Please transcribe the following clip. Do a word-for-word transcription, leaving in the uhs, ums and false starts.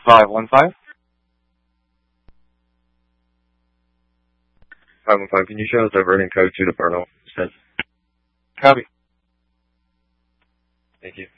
five one five. five one five, can you show us diverting code to the Fernal? Copy. Thank you.